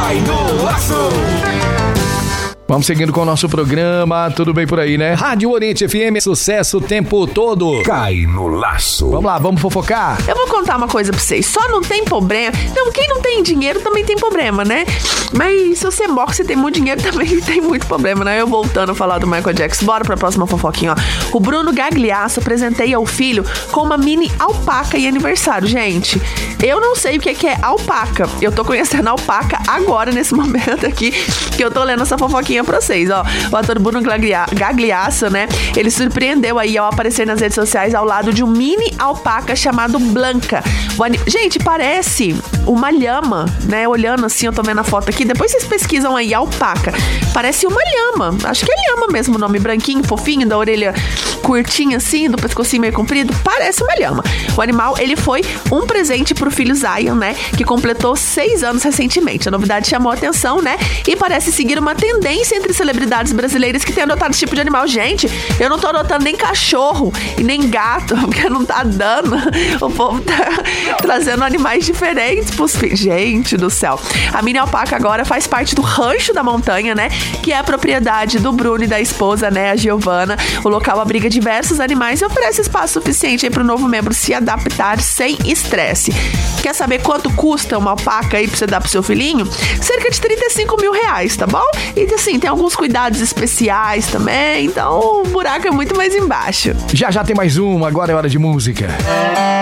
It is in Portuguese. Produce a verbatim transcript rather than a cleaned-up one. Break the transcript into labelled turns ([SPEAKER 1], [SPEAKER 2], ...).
[SPEAKER 1] Cai no Laço.
[SPEAKER 2] Vamos seguindo com o nosso programa, tudo bem por aí, né? Rádio Oriente F M, sucesso o tempo todo.
[SPEAKER 1] Cai no Laço.
[SPEAKER 2] Vamos lá, vamos fofocar?
[SPEAKER 3] Eu vou contar uma coisa pra vocês, só não tem problema. Não, quem não tem dinheiro também tem problema, né? Mas se você morre, você tem muito dinheiro, também tem muito problema, né? Eu voltando a falar do Michael Jackson, bora pra próxima fofoquinha, ó. O Bruno Gagliasso presenteia o filho com uma mini alpaca em aniversário, gente. Eu não sei o que é alpaca. Eu tô conhecendo a alpaca agora, nesse momento aqui, que eu tô lendo essa fofoquinha pra vocês, ó. O ator Bruno Gagliasso, né? Ele surpreendeu aí ao aparecer nas redes sociais ao lado de um mini alpaca chamado Blanca. Anim... Gente, parece uma lhama, né? Olhando assim, eu tô vendo a foto aqui. Depois vocês pesquisam aí, alpaca. Parece uma lhama. Acho que é lhama mesmo o nome. Branquinho, fofinho, da orelha curtinha assim, do pescocinho meio comprido. Parece uma lhama. O animal, ele foi um presente pro filho Zion, né? Que completou seis anos recentemente. A novidade chamou a atenção, né? E parece seguir uma tendência entre celebridades brasileiras que têm adotado esse tipo de animal. Gente, eu não tô adotando nem cachorro e nem gato, porque não tá dando. O povo tá trazendo animais diferentes pros filhos. Gente do céu. A mini alpaca agora faz parte do Rancho da Montanha, né? Que é a propriedade do Bruno e da esposa, né? A Giovana. O local abriga diversos animais e oferece espaço suficiente aí pro novo membro se adaptar sem estresse. Quer saber quanto custa uma alpaca aí pra você dar pro seu filhinho? Cerca de trinta e cinco mil reais, tá bom? E assim, tem alguns cuidados especiais também, então o buraco é muito mais embaixo.
[SPEAKER 2] Já já tem mais uma, agora é hora de música.